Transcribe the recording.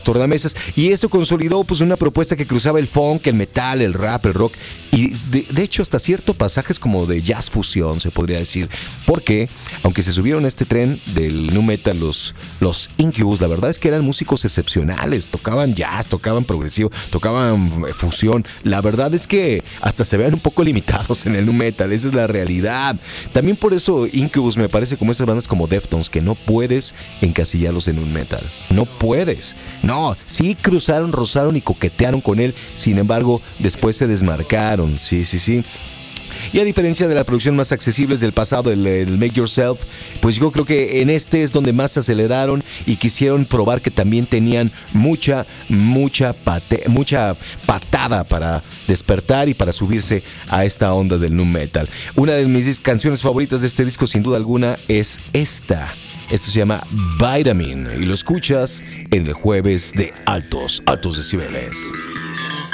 tornamesas, y eso consolidó pues una propuesta que cruzaba el funk, el metal, el rap, el rock y de hecho hasta ciertos pasajes como de jazz fusión se podría decir, porque aunque se subieron a este tren del nu metal los Incubus, la verdad es que eran músicos excepcionales, tocaban jazz, tocaban progresivo, tocaban fusión, la verdad es que hasta se vean un poco limitados en el nu metal, esa es la realidad. También por eso Incubus me parece como esas bandas como Deftones, que no puedes encasillarlos en un metal, no puedes. No, sí cruzaron, rozaron y coquetearon con él, sin embargo, después se desmarcaron, sí. Y a diferencia de la producción más accesibles del pasado, el Make Yourself, pues yo creo que en este es donde más se aceleraron y quisieron probar que también tenían mucha patada para despertar y para subirse a esta onda del nu metal. Una de mis canciones favoritas de este disco, sin duda alguna, es esta. Esto se llama Vitamin y lo escuchas en el jueves de altos decibeles.